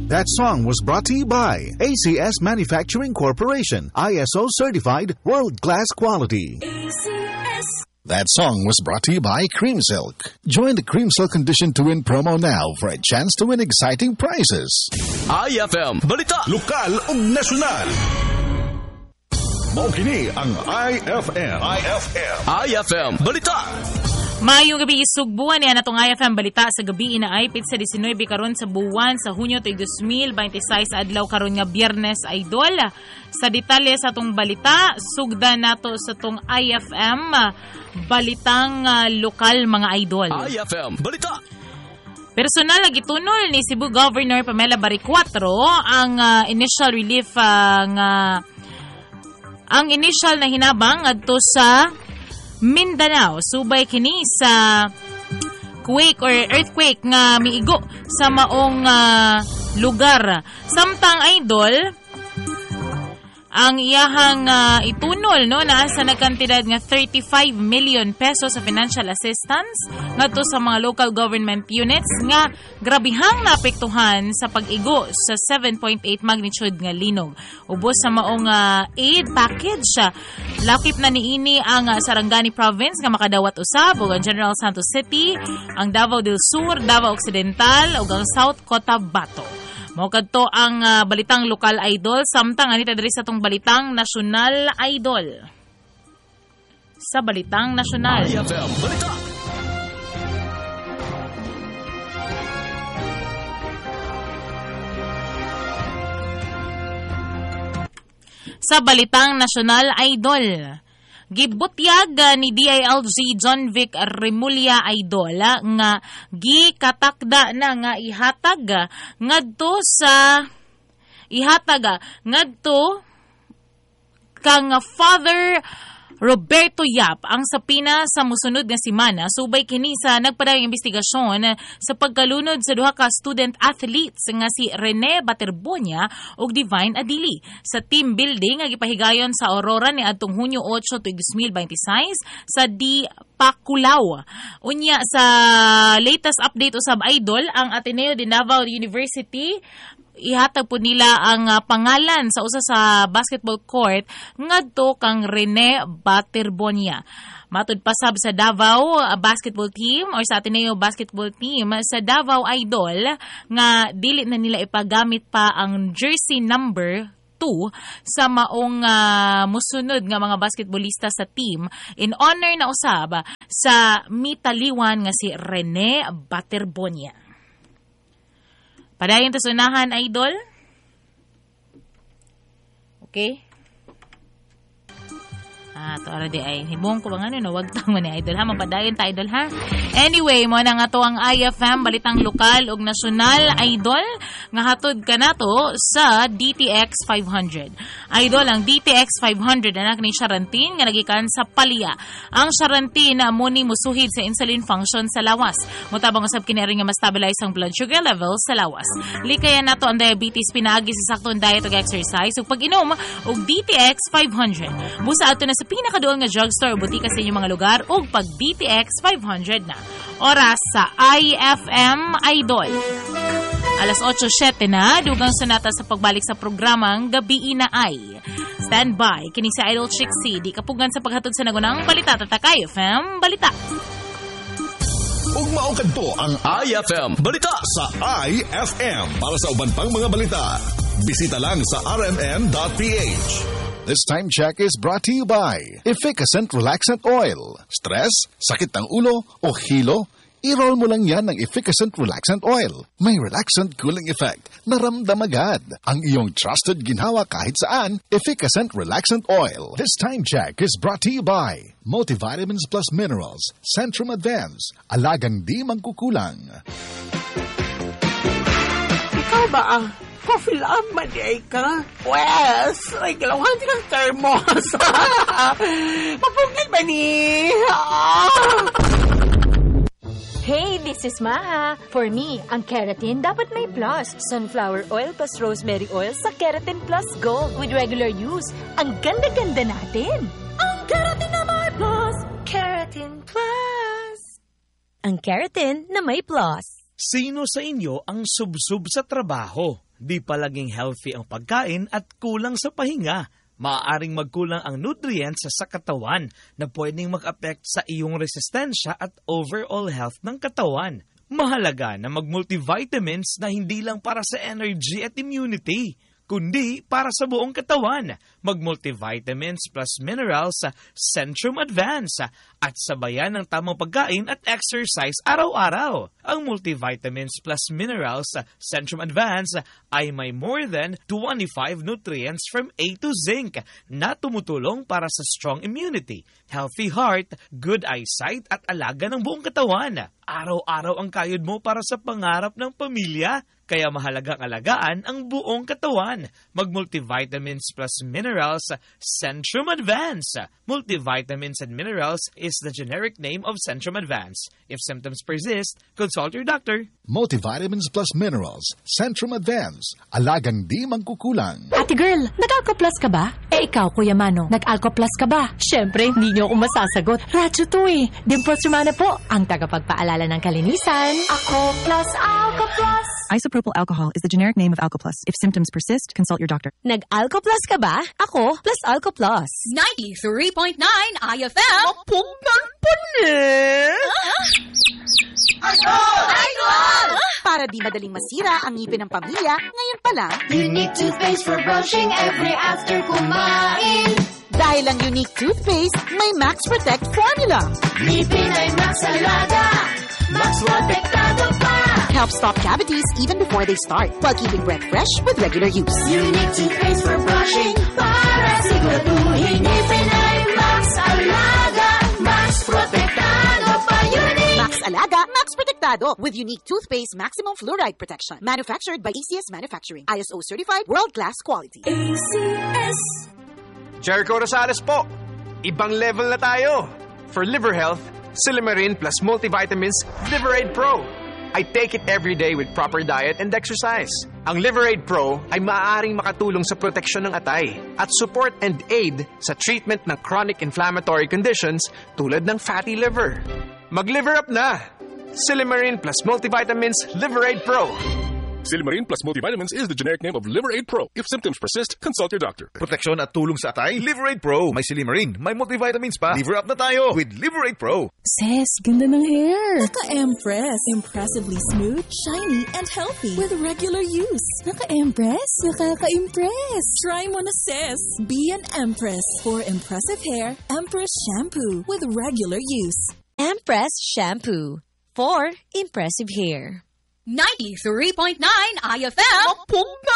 That song was brought to you by ACS Manufacturing Corporation, ISO certified, world-class quality. ACS. That song was brought to you by Cream Silk. Join the Cream Silk Condition to Win promo now for a chance to win exciting prizes. IFM Balita, lokal ug nasyonal. Mao kini ang IFM Balita. Mayong gabi isugbuan niya natong IFM Balita sa gabi inaipit sa 19 karon sa buwan sa Hunyo 2026 adlaw karon nga Biyernes Idol. Sa detalye sa atong balita, sugdan nato sa tong IFM Balitang lokal mga idol. IFM Balita. Personal na gitunol ni Cebu Governor Pamela Baricuatro ang initial relief ang initial na hinabang adto sa Mindanao subay kini sa quake or earthquake nga miigo sa maong lugar. Samtang idol ang iyahang itunol no na sa nagkantidad nga 35 million pesos sa financial assistance ngadto sa mga local government units nga grabihang naapektuhan sa pag-igo sa 7.8 magnitude nga linog. Ubos sa maong aid package lakip na niini ang Sarangani Province nga makadawat usab ug ang General Santos City, ang Davao del Sur, Davao Occidental ug ang South Cotabato. Mao kadto ang balitang lokal idol samtang anita diri sa tong balitang nasyonal idol. Sa balitang nasyonal. Sa balitang nasyonal idol. Gibutyag ni DILG John Vic Remulla idol nga gikatakda na nga ihatag ngadto kang Father Roberto Yap ang sapina sa musunod nga semana subay kini sa nagpadayong investigasyon sa pagkalunod sa duha ka student athletes nga si Rene Baterbonia ug Divine Adili sa team building nga gipahigayon sa Aurora ni adtong Hunyo 8, 2026 sa Di Pakulao. Unya sa latest update usab idol ang Ateneo de Davao University ihatag po nila ang pangalan sa usa sa basketball court ngadto kang Rene Baterbonia. Matud pasab sa Davao basketball team or sa Ateneo basketball team sa Davao idol nga dili na nila ipagamit pa ang jersey number 2 sa maong musunod nga mga basketballista sa team in honor na usab sa mitaliwan nga si Rene Baterbonia. Padayon ta sunahan idol. Okay? To already ay hibong ko bang no wag tang man ni idol ha mapadayon ta idol ha. Anyway, mo na nga to ang IFM balitang lokal ug nasyonal idol nga hatod kanato sa DTX 500. Idol ang DTX 500 anak ni Charantin nga nagikan sa Palia. Ang Charantin mo ni musuhid sa insulin function sa lawas. Motabang usab kini nga ma-stabilize ang blood sugar level sa lawas. Likayan nato ang diabetes pinaagi sa saktong diet ug exercise ug pag-inom og DTX 500. Busa ato na sa pinakaduol nga drugstore o butika sa inyong mga lugar o pag DTX 500 na. Oras sa IFM Idol. Alas 8:07 na, dugang sonata sa pagbalik sa programang Gabi na ay. Stand by, kini si Idol Chick C. Di kapugan sa paghatod sa nagunang balita tatak IFM Balita. Ug mao kadto ang IFM Balita sa IFM. Para sa uban pang mga balita, bisita lang sa rmn.ph. This time check is brought to you by Efficacent Relaxant Oil. Stress, sakit ng ulo o hilo? I-roll mo lang yan ng Efficacent Relaxant Oil. May relaxant cooling effect. Naramdam agad. Ang iyong trusted ginhawa kahit saan, Efficacent Relaxant Oil. This time check is brought to you by Multivitamins Plus Minerals, Centrum Advance. Alagang di magkukulang. Ikaw ba ang coffee lang, maday ka? Wes, ay galawan kang thermos. Mapugil ba ni? Hey, this is Maha. For me, ang keratin dapat may plus. Sunflower oil plus rosemary oil sa Keratin Plus Gold with regular use. Ang ganda-ganda natin. Ang keratin na may plus. Keratin Plus. Ang keratin na may plus. Sino sa inyo ang subsub sa trabaho? Di palaging healthy ang pagkain at kulang sa pahinga. Maaaring magkulang ang nutrients sa katawan na pwedeng mag-affect sa iyong resistensya at overall health ng katawan. Mahalaga na mag-multivitamins na hindi lang para sa energy at immunity, kundi para sa buong katawan. Mag-multivitamins plus minerals sa Centrum Advance at sabayan ng tamang pagkain at exercise araw-araw. Ang multivitamins plus minerals sa Centrum Advance ay may more than 25 nutrients from A to zinc na tumutulong para sa strong immunity, healthy heart, good eyesight at alaga ng buong katawan. Araw-araw ang kayod mo para sa pangarap ng pamilya. Kaya mahalagang alagaan ang buong katawan. Mag-multivitamins plus minerals sa Centrum Advance. Multivitamins and minerals is the generic name of Centrum Advance. If symptoms persist, consult your doctor. Multivitamins plus minerals, Centrum Advance. Alagang di mangkukulang. Ate girl, nag-Alco Plus ka ba? Ikaw, Kuya Mano, nag-Alco Plus ka ba? Siyempre, hindi niyo ako masasagot. Radyo to eh. Dimples Romana po, ang tagapagpaalala ng kalinisan. Ako Plus, Alco Plus. Isopropyl alcohol is the generic name of Alco Plus. If symptoms persist, consult your doctor. Nag-Alco Plus ka ba? Ako Plus Alco Plus. 93.9 IFM. Mapugnan pa niya! Para di madaling masira ang ngipin ng pamilya, ngayon pa lang, Unique toothpaste for brushing every after kumain. dahil ang unique toothpaste, may Max Protect formula. Ngipin ay Max Alaga, Max Protektado pa. Helps stop cavities even before they start, while keeping breath fresh with regular use. Unique toothpaste for brushing, para siguraduhin ngipin ay Max Alaga, Max Protektado pa. Unique Max Alaga, Max Protectado with unique toothpaste maximum fluoride protection. Manufactured by ACS Manufacturing. ISO certified world-class quality. ACS. Jericho Rosales po. Ibang level na tayo. For liver health, Silimarin plus multivitamins Liveraid Pro. I take it every day with proper diet and exercise. Ang Liveraid Pro ay maaaring makatulong sa proteksyon ng atay at support and aid sa treatment ng chronic inflammatory conditions tulad ng fatty liver. Mag-liver up na! Silimarin plus multivitamins Liveraid Pro. Silimarin plus multivitamins is the generic name of Liveraid Pro. If symptoms persist, consult your doctor. Proteksyon at tulong sa atay, Liveraid Pro. May Silimarin, may multivitamins pa. Liver up na tayo with Liveraid Pro. Sis, ganda ng hair. Naka-Empress. Impressively smooth, shiny, and healthy with regular use. Naka-Empress? Nakaka-impress. Try mo na, sis. Be an Empress. For impressive hair, Empress Shampoo with regular use. Empress Shampoo for impressive hair. 93.9 IFM. Mapugnan